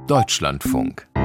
Deutschlandfunk.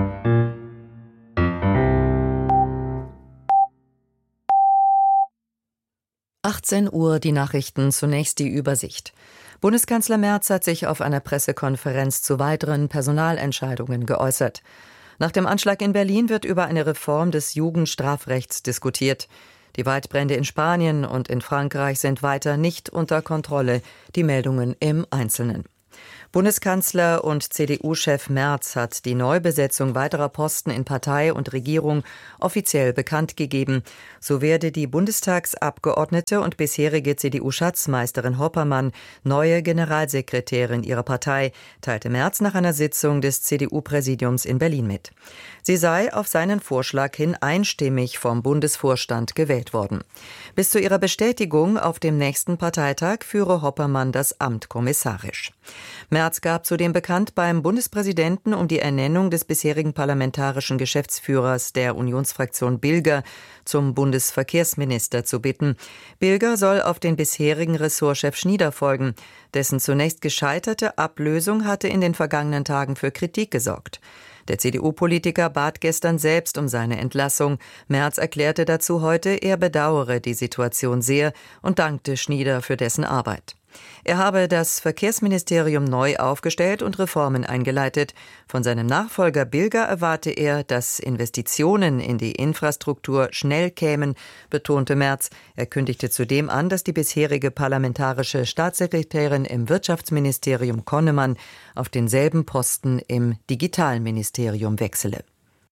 Uhr, die Nachrichten, zunächst die Übersicht. Bundeskanzler Merz hat sich auf einer Pressekonferenz zu weiteren Personalentscheidungen geäußert. Nach dem Anschlag in Berlin wird über eine Reform des Jugendstrafrechts diskutiert. Die Waldbrände in Spanien und in Frankreich sind weiter nicht unter Kontrolle. Die Meldungen im Einzelnen. Bundeskanzler und CDU-Chef Merz hat die Neubesetzung weiterer Posten in Partei und Regierung offiziell bekannt gegeben. So werde die Bundestagsabgeordnete und bisherige CDU-Schatzmeisterin Hoppermann neue Generalsekretärin ihrer Partei, teilte Merz nach einer Sitzung des CDU-Präsidiums in Berlin mit. Sie sei auf seinen Vorschlag hin einstimmig vom Bundesvorstand gewählt worden. Bis zu ihrer Bestätigung auf dem nächsten Parteitag führe Hoppermann das Amt kommissarisch. Merz gab zudem bekannt, beim Bundespräsidenten um die Ernennung des bisherigen parlamentarischen Geschäftsführers der Unionsfraktion Bilger zum Bundesverkehrsminister zu bitten. Bilger soll auf den bisherigen Ressortchef Schnieder folgen. Dessen zunächst gescheiterte Ablösung hatte in den vergangenen Tagen für Kritik gesorgt. Der CDU-Politiker bat gestern selbst um seine Entlassung. Merz erklärte dazu heute, er bedauere die Situation sehr und dankte Schnieder für dessen Arbeit. Er habe das Verkehrsministerium neu aufgestellt und Reformen eingeleitet. Von seinem Nachfolger Bilger erwarte er, dass Investitionen in die Infrastruktur schnell kämen, betonte Merz. Er kündigte zudem an, dass die bisherige parlamentarische Staatssekretärin im Wirtschaftsministerium Konnemann auf denselben Posten im Digitalministerium wechsele.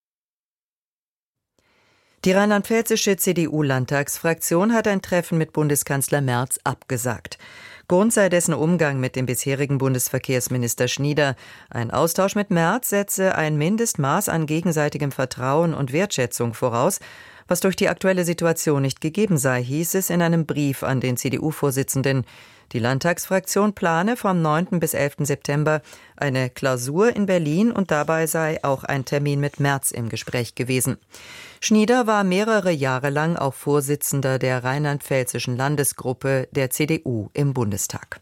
Die rheinland-pfälzische CDU-Landtagsfraktion hat ein Treffen mit Bundeskanzler Merz abgesagt. Grund sei dessen Umgang mit dem bisherigen Bundesverkehrsminister Schnieder. Ein Austausch mit Merz setze ein Mindestmaß an gegenseitigem Vertrauen und Wertschätzung voraus, was durch die aktuelle Situation nicht gegeben sei, hieß es in einem Brief an den CDU-Vorsitzenden. Die Landtagsfraktion plane vom 9. bis 11. September eine Klausur in Berlin und dabei sei auch ein Termin mit Merz im Gespräch gewesen. Schnieder war mehrere Jahre lang auch Vorsitzender der rheinland-pfälzischen Landesgruppe der CDU im Bundestag.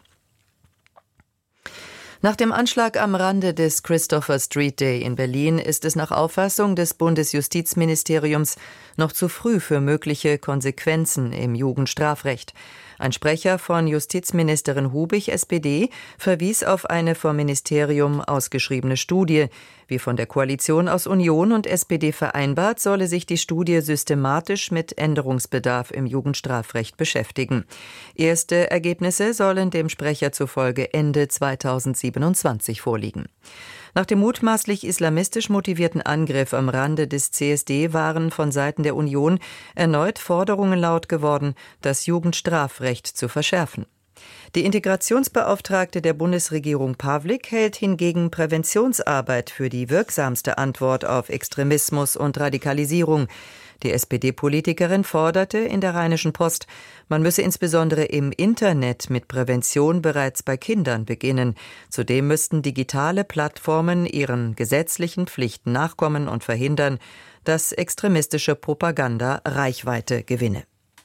Nach dem Anschlag am Rande des Christopher Street Day in Berlin ist es nach Auffassung des Bundesjustizministeriums noch zu früh für mögliche Konsequenzen im Jugendstrafrecht. Ein Sprecher von Justizministerin Hubig, SPD, verwies auf eine vom Ministerium ausgeschriebene Studie. Wie von der Koalition aus Union und SPD vereinbart, solle sich die Studie systematisch mit Änderungsbedarf im Jugendstrafrecht beschäftigen. Erste Ergebnisse sollen dem Sprecher zufolge Ende 2027 vorliegen. Nach dem mutmaßlich islamistisch motivierten Angriff am Rande des CSD waren von Seiten der Union erneut Forderungen laut geworden, das Jugendstrafrecht zu verschärfen. Die Integrationsbeauftragte der Bundesregierung Pawlik hält hingegen Präventionsarbeit für die wirksamste Antwort auf Extremismus und Radikalisierung. Die SPD-Politikerin forderte in der Rheinischen Post, man müsse insbesondere im Internet mit Prävention bereits bei Kindern beginnen. Zudem müssten digitale Plattformen ihren gesetzlichen Pflichten nachkommen und verhindern, dass extremistische Propaganda Reichweite gewinne.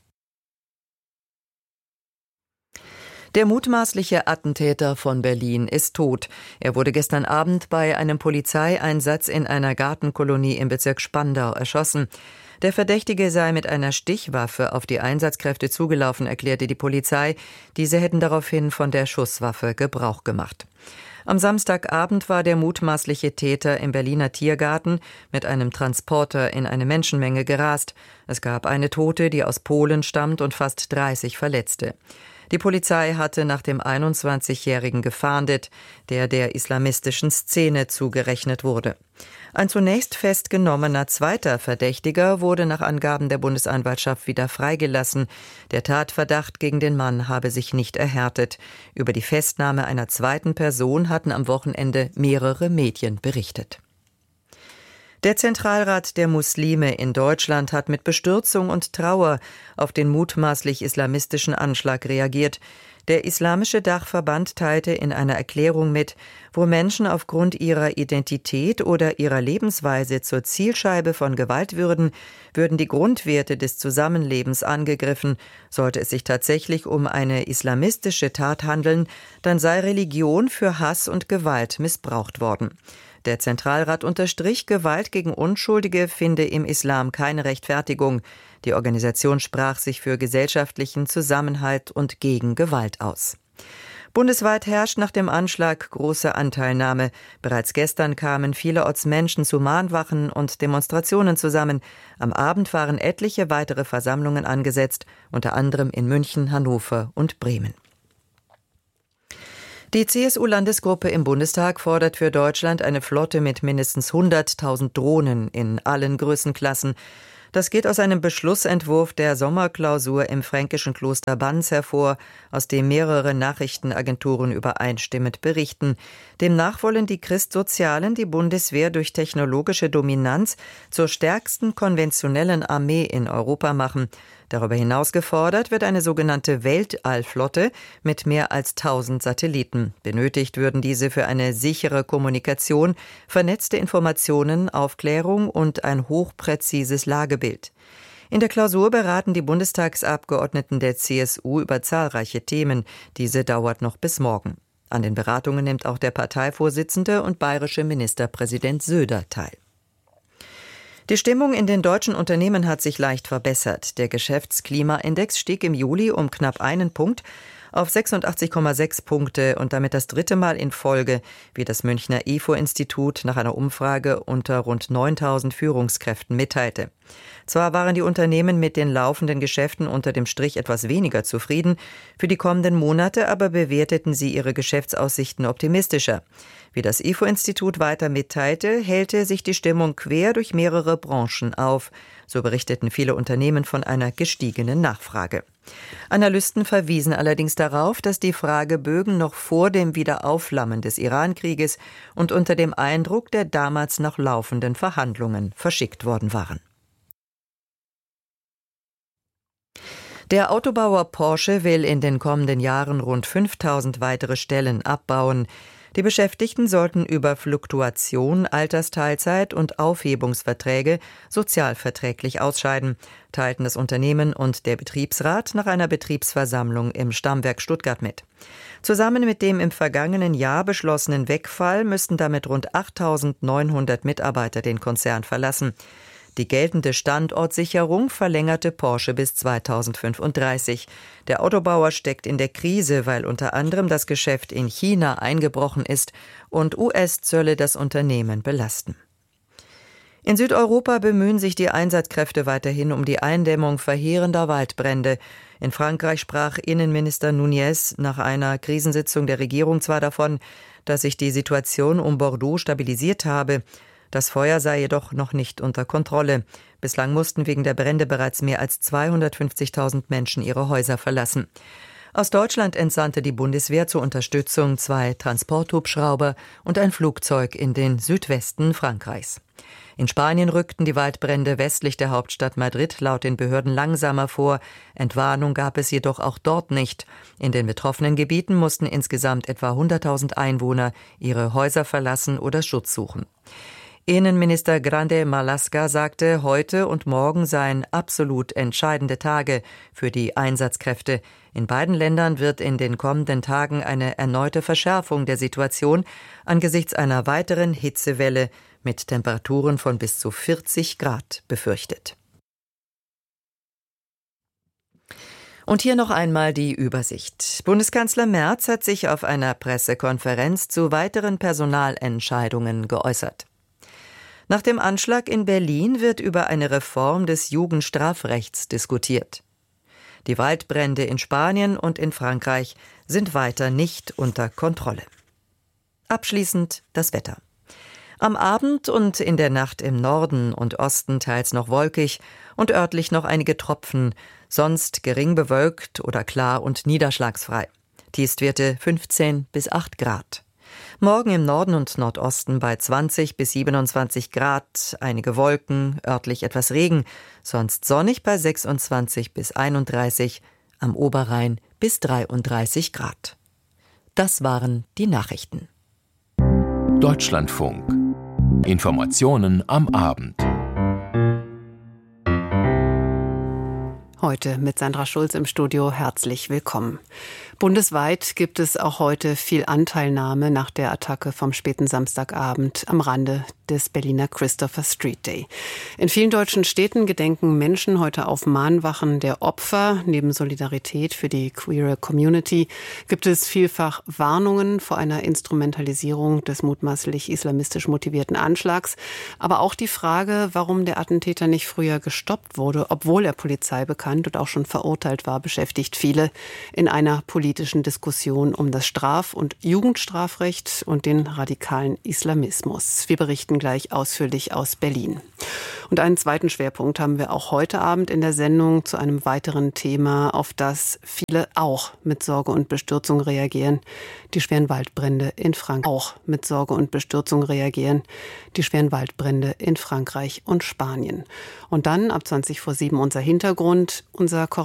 Der mutmaßliche Attentäter von Berlin ist tot. Er wurde gestern Abend bei einem Polizeieinsatz in einer Gartenkolonie im Bezirk Spandau erschossen. Der Verdächtige sei mit einer Stichwaffe auf die Einsatzkräfte zugelaufen, erklärte die Polizei. Diese hätten daraufhin von der Schusswaffe Gebrauch gemacht. Am Samstagabend war der mutmaßliche Täter im Berliner Tiergarten mit einem Transporter in eine Menschenmenge gerast. Es gab eine Tote, die aus Polen stammt, und fast 30 Verletzte. Die Polizei hatte nach dem 21-Jährigen gefahndet, der islamistischen Szene zugerechnet wurde. Ein zunächst festgenommener zweiter Verdächtiger wurde nach Angaben der Bundesanwaltschaft wieder freigelassen. Der Tatverdacht gegen den Mann habe sich nicht erhärtet. Über die Festnahme einer zweiten Person hatten am Wochenende mehrere Medien berichtet. Der Zentralrat der Muslime in Deutschland hat mit Bestürzung und Trauer auf den mutmaßlich islamistischen Anschlag reagiert. Der Islamische Dachverband teilte in einer Erklärung mit, wo Menschen aufgrund ihrer Identität oder ihrer Lebensweise zur Zielscheibe von Gewalt würden die Grundwerte des Zusammenlebens angegriffen. Sollte es sich tatsächlich um eine islamistische Tat handeln, dann sei Religion für Hass und Gewalt missbraucht worden. Der Zentralrat unterstrich, Gewalt gegen Unschuldige finde im Islam keine Rechtfertigung. Die Organisation sprach sich für gesellschaftlichen Zusammenhalt und gegen Gewalt aus. Bundesweit herrscht nach dem Anschlag große Anteilnahme. Bereits gestern kamen vielerorts Menschen zu Mahnwachen und Demonstrationen zusammen. Am Abend waren etliche weitere Versammlungen angesetzt, unter anderem in München, Hannover und Bremen. Die CSU-Landesgruppe im Bundestag fordert für Deutschland eine Flotte mit mindestens 100.000 Drohnen in allen Größenklassen. Das geht aus einem Beschlussentwurf der Sommerklausur im fränkischen Kloster Banz hervor, aus dem mehrere Nachrichtenagenturen übereinstimmend berichten. Demnach wollen die Christsozialen die Bundeswehr durch technologische Dominanz zur stärksten konventionellen Armee in Europa machen. Darüber hinaus gefordert wird eine sogenannte Weltallflotte mit mehr als 1000 Satelliten. Benötigt würden diese für eine sichere Kommunikation, vernetzte Informationen, Aufklärung und ein hochpräzises Lagebild. In der Klausur beraten die Bundestagsabgeordneten der CSU über zahlreiche Themen. Diese dauert noch bis morgen. An den Beratungen nimmt auch der Parteivorsitzende und bayerische Ministerpräsident Söder teil. Die Stimmung in den deutschen Unternehmen hat sich leicht verbessert. Der Geschäftsklimaindex stieg im Juli um knapp 1 Punkt auf 86,6 Punkte und damit das 3. Mal in Folge, wie das Münchner IFO-Institut nach einer Umfrage unter rund 9.000 Führungskräften mitteilte. Zwar waren die Unternehmen mit den laufenden Geschäften unter dem Strich etwas weniger zufrieden, für die kommenden Monate aber bewerteten sie ihre Geschäftsaussichten optimistischer. Wie das IFO-Institut weiter mitteilte, hellte sich die Stimmung quer durch mehrere Branchen auf. So berichteten viele Unternehmen von einer gestiegenen Nachfrage. Analysten verwiesen allerdings darauf, dass die Fragebögen noch vor dem Wiederaufflammen des Iran-Krieges und unter dem Eindruck der damals noch laufenden Verhandlungen verschickt worden waren. Der Autobauer Porsche will in den kommenden Jahren rund 5.000 weitere Stellen abbauen. Die Beschäftigten sollten über Fluktuation, Altersteilzeit und Aufhebungsverträge sozialverträglich ausscheiden, teilten das Unternehmen und der Betriebsrat nach einer Betriebsversammlung im Stammwerk Stuttgart mit. Zusammen mit dem im vergangenen Jahr beschlossenen Wegfall müssten damit rund 8.900 Mitarbeiter den Konzern verlassen. Die geltende Standortsicherung verlängerte Porsche bis 2035. Der Autobauer steckt in der Krise, weil unter anderem das Geschäft in China eingebrochen ist und US-Zölle das Unternehmen belasten. In Südeuropa bemühen sich die Einsatzkräfte weiterhin um die Eindämmung verheerender Waldbrände. In Frankreich sprach Innenminister Nunez nach einer Krisensitzung der Regierung zwar davon, dass sich die Situation um Bordeaux stabilisiert habe. Das Feuer sei jedoch noch nicht unter Kontrolle. Bislang mussten wegen der Brände bereits mehr als 250.000 Menschen ihre Häuser verlassen. Aus Deutschland entsandte die Bundeswehr zur Unterstützung 2 Transporthubschrauber und ein Flugzeug in den Südwesten Frankreichs. In Spanien rückten die Waldbrände westlich der Hauptstadt Madrid laut den Behörden langsamer vor. Entwarnung gab es jedoch auch dort nicht. In den betroffenen Gebieten mussten insgesamt etwa 100.000 Einwohner ihre Häuser verlassen oder Schutz suchen. Innenminister Grande Marlaska sagte, heute und morgen seien absolut entscheidende Tage für die Einsatzkräfte. In beiden Ländern wird in den kommenden Tagen eine erneute Verschärfung der Situation angesichts einer weiteren Hitzewelle mit Temperaturen von bis zu 40 Grad befürchtet. Und hier noch einmal die Übersicht. Bundeskanzler Merz hat sich auf einer Pressekonferenz zu weiteren Personalentscheidungen geäußert. Nach dem Anschlag in Berlin wird über eine Reform des Jugendstrafrechts diskutiert. Die Waldbrände in Spanien und in Frankreich sind weiter nicht unter Kontrolle. Abschließend das Wetter. Am Abend und in der Nacht im Norden und Osten teils noch wolkig und örtlich noch einige Tropfen, sonst gering bewölkt oder klar und niederschlagsfrei. Tiefstwerte 15 bis 8 Grad. Morgen im Norden und Nordosten bei 20 bis 27 Grad, einige Wolken, örtlich etwas Regen, sonst sonnig bei 26 bis 31, am Oberrhein bis 33 Grad. Das waren die Nachrichten. Deutschlandfunk. Informationen am Abend. Heute mit Sandra Schulz im Studio. Herzlich willkommen. Bundesweit gibt es auch heute viel Anteilnahme nach der Attacke vom späten Samstagabend am Rande des Berliner Christopher Street Day. In vielen deutschen Städten gedenken Menschen heute auf Mahnwachen der Opfer. Neben Solidarität für die queere Community gibt es vielfach Warnungen vor einer Instrumentalisierung des mutmaßlich islamistisch motivierten Anschlags. Aber auch die Frage, warum der Attentäter nicht früher gestoppt wurde, obwohl er Polizei bekannt und auch schon verurteilt war, beschäftigt viele in einer politischen Diskussion um das Straf- und Jugendstrafrecht und den radikalen Islamismus. Wir berichten gleich ausführlich aus Berlin. Und einen zweiten Schwerpunkt haben wir auch heute Abend in der Sendung zu einem weiteren Thema, auf das viele auch mit Sorge und Bestürzung reagieren. Die schweren Waldbrände in Frankreich. Auch mit Sorge und Bestürzung reagieren. Die schweren Waldbrände in Frankreich und Spanien. Und dann ab 6:20 unser Hintergrund, unser